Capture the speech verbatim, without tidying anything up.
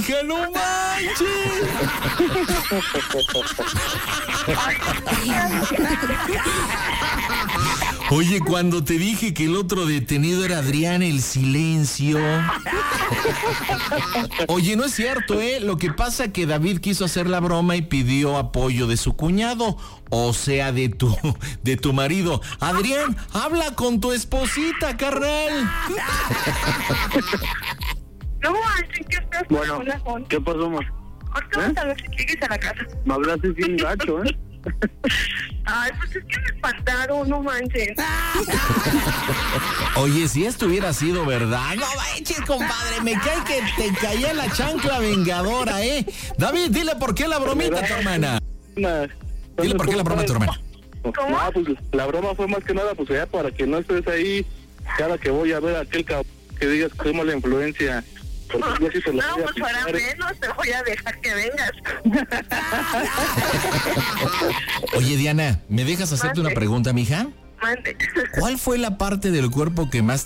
¡Que no manches! Oye, cuando te dije que el otro detenido era Adrián, el silencio. Oye, no es cierto, ¿eh? Lo que pasa es que David quiso hacer la broma y pidió apoyo de su cuñado, o sea, de tu, de tu marido. Adrián, habla con tu esposita, carnal. No, manches, ¿qué estás? Bueno, Hola, Juan. ¿qué pasó, ma? Ahorita vamos a ver si llegues a la casa. Me hablaste bien gacho, ¿eh? Ay, pues es que me espantaron, no manches. Oye, si esto hubiera sido verdad, no manches, compadre, me cae que te caía la chancla vengadora, ¿eh? David, dile por qué la bromita a tu hermana. Una- Dile por qué la broma a tu hermana. ¿Cómo? Ah, pues la broma fue más que nada, pues ya para que no estés ahí cada que voy a ver a aquel cabrón que digas que soy mala influencia. Porque yo sí te la No, voy a pues para aplicar. menos te voy a dejar que vengas. Oye, Diana, ¿me dejas hacerte una Mande. pregunta, mija? Mande. ¿Cuál fue la parte del cuerpo que más